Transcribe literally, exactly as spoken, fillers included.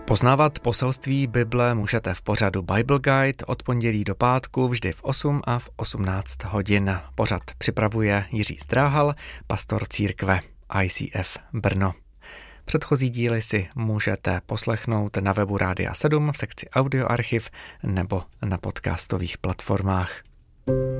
Poznávat poselství Bible můžete v pořadu Bible Guide od pondělí do pátku vždy v osm a v osmnáct hodin. Pořad připravuje Jiří Zdráhal, pastor církve I C F Brno. Předchozí díly si můžete poslechnout na webu Rádia sedm v sekci Audioarchiv nebo na podcastových platformách.